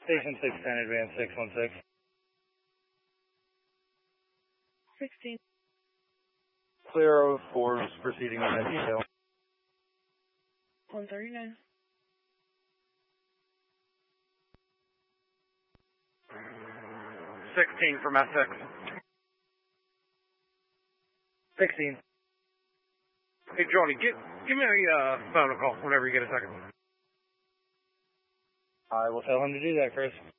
Station 610, advance 616. 16. Clear 04 is proceeding with that detail. 139. 16 from S6. 16. Hey, Joni, give me a phone call whenever you get a second. I will tell him to do that, Chris.